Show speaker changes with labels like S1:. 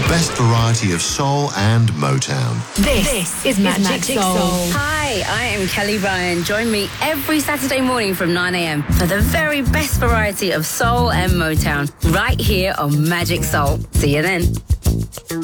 S1: best variety of soul and Motown.
S2: This is Magic Soul.
S3: Hi, I am Kelly Ryan. Join me every Saturday morning from 9 a.m. for the very best variety of soul and Motown right here on Magic Soul. See you then.